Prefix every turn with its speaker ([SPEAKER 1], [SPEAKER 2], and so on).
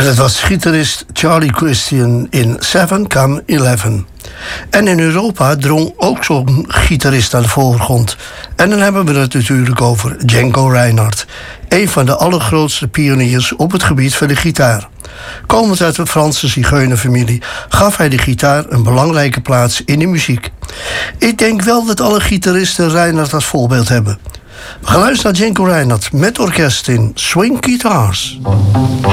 [SPEAKER 1] dat was gitarist Charlie Christian in 7 Come 11. En in Europa drong ook zo'n gitarist aan de voorgrond. En dan hebben we het natuurlijk over Django Reinhardt. Een van de allergrootste pioniers op het gebied van de gitaar. Komend uit de Franse zigeunerfamilie gaf hij de gitaar een belangrijke plaats in de muziek. Ik denk wel dat alle gitaristen Reinhardt als voorbeeld hebben. We gaan luisteren naar Django Reinhardt met orkest in Swing Guitars.